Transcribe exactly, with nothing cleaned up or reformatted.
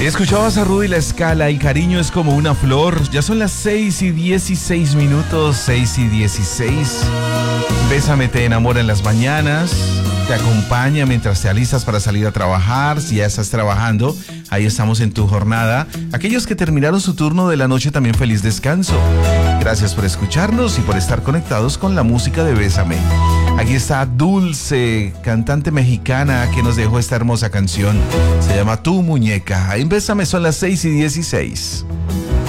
Escuchabas a Rudy La Scala y Cariño es como una flor. Ya son las seis y dieciséis minutos, seis y dieciséis. Bésame te enamora en las mañanas, te acompaña mientras te alistas para salir a trabajar. Si ya estás trabajando, ahí estamos en tu jornada. Aquellos que terminaron su turno de la noche, también feliz descanso. Gracias por escucharnos y por estar conectados con la música de Bésame. Aquí está Dulce, cantante mexicana que nos dejó esta hermosa canción. Se llama Tu Muñeca. En Bésame son las seis y dieciséis.